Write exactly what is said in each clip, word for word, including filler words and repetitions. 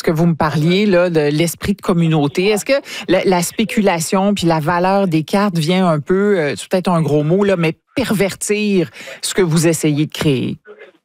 lorsque vous me parliez là, de l'esprit de communauté. Est-ce que la, la spéculation puis la valeur des cartes vient un peu, euh, c'est peut-être un gros mot, là, mais pervertir ce que vous essayez de créer?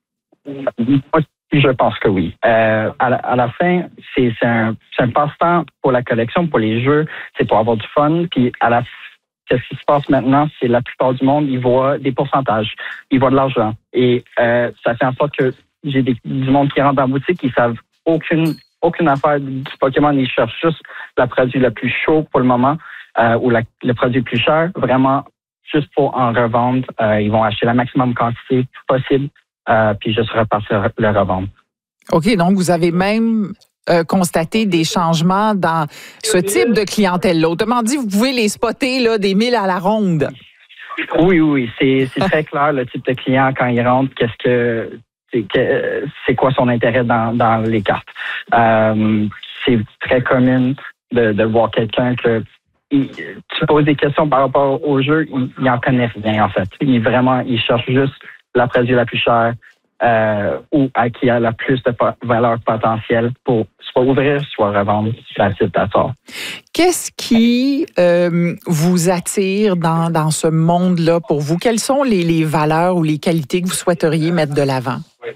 Moi, je pense que oui. Euh, à, la, à la fin, c'est, c'est, un, c'est un passe-temps pour la collection, pour les jeux, c'est pour avoir du fun. Puis à la Qu'est-ce qui se passe maintenant, c'est la plupart du monde, ils voient des pourcentages, ils voient de l'argent. Et euh, ça fait en sorte que j'ai des, du monde qui rentre dans la boutique, ils savent aucune aucune affaire du Pokémon, ils cherchent juste le produit le plus chaud pour le moment euh, ou la, le produit le plus cher, vraiment juste pour en revendre. Euh, ils vont acheter la maximum quantité possible, euh, puis juste repartir le revendre. OK, donc vous avez même euh, constaté des changements dans ce type de clientèle-là. Autrement dit, vous pouvez les spotter là, des milles à la ronde. Oui, oui, c'est, c'est très clair le type de client quand il rentre, qu'est-ce que c'est, que, c'est quoi son intérêt dans, dans les cartes. Euh, c'est très commun de, de voir quelqu'un que il, tu poses des questions par rapport au jeu, il, il en connaît rien en fait. Il vraiment, il cherche juste la produit la plus chère. Euh, ou à qui a la plus de valeur potentielle pour soit ouvrir, soit revendre la suite à ça. Qu'est-ce qui euh, vous attire dans, dans ce monde-là pour vous? Quelles sont les, les valeurs ou les qualités que vous souhaiteriez mettre de l'avant?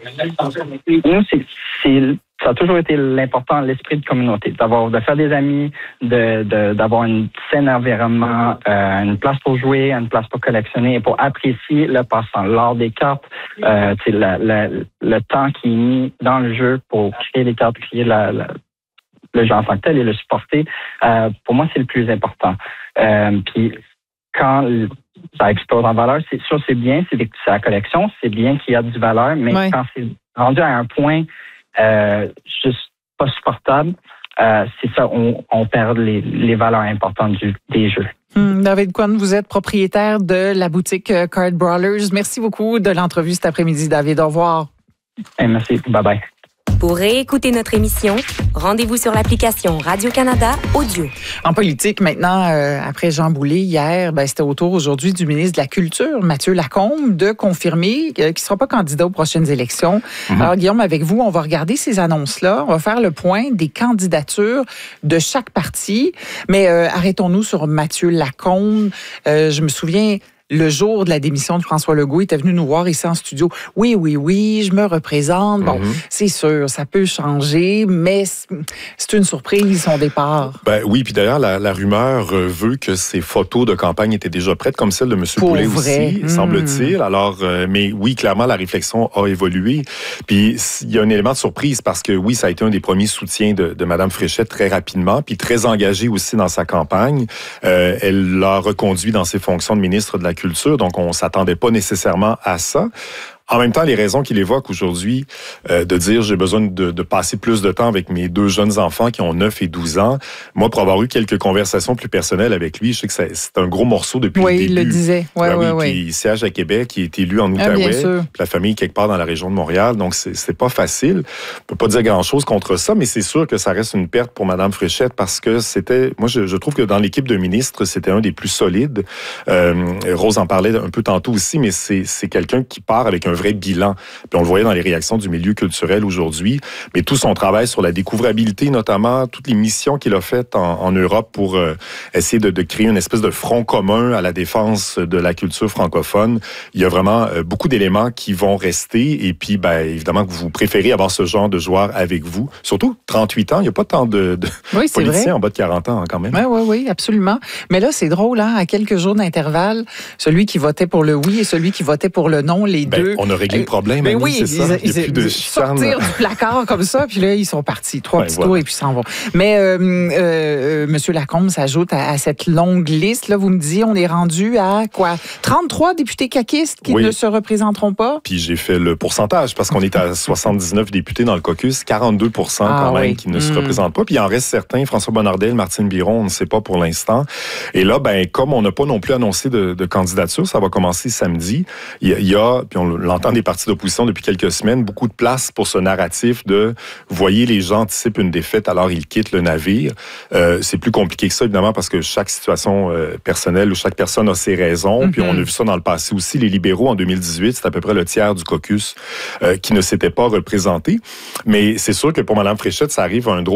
Nous, c'est, c'est, ça a toujours été l'important, l'esprit de communauté, d'avoir, de faire des amis, de, de, d'avoir un sain environnement, euh, une place pour jouer, une place pour collectionner et pour apprécier le passe-temps, l'art des cartes, euh, la, la, le temps qui est mis dans le jeu pour créer les cartes, créer la, la, le jeu en tant que tel et le supporter. Euh, pour moi, c'est le plus important. Euh, puis quand ça explose en valeur, c'est sûr, c'est bien, c'est, des, c'est la collection, c'est bien qu'il y a du valeur, mais ouais. Quand c'est rendu à un point euh, juste pas supportable, euh, c'est ça, on, on perd les, les valeurs importantes du, des jeux. Hum, David Kwon, vous êtes propriétaire de la boutique Card Brawlers. Merci beaucoup de l'entrevue cet après-midi, David. Au revoir. Hey, merci. Bye-bye. Pour réécouter notre émission, rendez-vous sur l'application Radio-Canada Audio. En politique, maintenant, euh, après Jean Boulet, hier, ben, c'était au tour aujourd'hui du ministre de la Culture, Mathieu Lacombe, de confirmer euh, qu'il ne sera pas candidat aux prochaines élections. Mm-hmm. Alors, Guillaume, avec vous, on va regarder ces annonces-là. On va faire le point des candidatures de chaque parti. Mais euh, arrêtons-nous sur Mathieu Lacombe. Euh, je me souviens... Le jour de la démission de François Legault, il était venu nous voir ici en studio. Oui, oui, oui, je me représente. Bon, mm-hmm. C'est sûr, ça peut changer, mais c'est une surprise, son départ. Ben oui, puis d'ailleurs, la, la rumeur veut que ces photos de campagne étaient déjà prêtes, comme celle de M. Boulet aussi, mmh. semble-t-il. Alors, euh, mais oui, clairement, la réflexion a évolué. Puis il y a un élément de surprise parce que oui, ça a été un des premiers soutiens de, de Mme Fréchette très rapidement, puis très engagée aussi dans sa campagne. Euh, elle l'a reconduit dans ses fonctions de ministre de la Culture, donc on s'attendait pas nécessairement à ça. En même temps, les raisons qu'il évoque aujourd'hui, euh, de dire j'ai besoin de, de passer plus de temps avec mes deux jeunes enfants qui ont neuf et douze ans. Moi, pour avoir eu quelques conversations plus personnelles avec lui, je sais que c'est, c'est un gros morceau depuis oui, le début. Oui, il le disait. Ouais, ben, ouais, oui, ouais. Puis il siège à Québec, il est élu en Outaouais, ah, puis la famille quelque part dans la région de Montréal. Donc, c'est, c'est pas facile. On peut pas dire grand-chose contre ça, mais c'est sûr que ça reste une perte pour Mme Fréchette parce que c'était... Moi, je, je trouve que dans l'équipe de ministres, c'était un des plus solides. Euh, Rose en parlait un peu tantôt aussi, mais c'est, c'est quelqu'un qui part avec un vrai bilan. Puis on le voyait dans les réactions du milieu culturel aujourd'hui. Mais tout son travail sur la découvrabilité, notamment toutes les missions qu'il a faites en, en Europe pour euh, essayer de, de créer une espèce de front commun à la défense de la culture francophone. Il y a vraiment euh, beaucoup d'éléments qui vont rester. Et puis, ben, évidemment, que vous préférez avoir ce genre de joueur avec vous. Surtout, trente-huit ans, il n'y a pas tant de, de oui, politiciens vrai. En bas de quarante ans, hein, quand même. Oui, oui, oui, absolument. Mais là, c'est drôle, hein, à quelques jours d'intervalle, celui qui votait pour le oui et celui qui votait pour le non, les ben, deux... On a réglé le problème, ben, Annie, oui, c'est ça. Ils, il y a plus de sortir du placard comme ça, puis là, ils sont partis. Trois ouais, petits voilà. tours et puis s'en vont. Mais euh, euh, M. Lacombe s'ajoute à, à cette longue liste. Là, vous me dites, on est rendu à quoi? trente-trois députés caquistes qui oui. ne se représenteront pas? Puis j'ai fait le pourcentage, parce qu'on est à soixante-dix-neuf députés dans le caucus, quarante-deux pour cent ah, quand même oui. qui ne mmh. se représentent pas. Puis il en reste certains, François Bonnardel, Martine Biron, on ne sait pas pour l'instant. Et là, ben comme on n'a pas non plus annoncé de, de candidature, ça va commencer samedi. Il y a, il y a puis on l'entend des partis d'opposition depuis quelques semaines, beaucoup de place pour ce narratif de « voyez, les gens anticipent une défaite, alors ils quittent le navire euh, ». C'est plus compliqué que ça, évidemment, parce que chaque situation euh, personnelle ou chaque personne a ses raisons. Mm-hmm. Puis on a vu ça dans le passé aussi. Les libéraux, en deux mille dix-huit, c'est à peu près le tiers du caucus euh, qui ne s'était pas représenté. Mais c'est sûr que pour Mme Fréchette, ça arrive à un drôle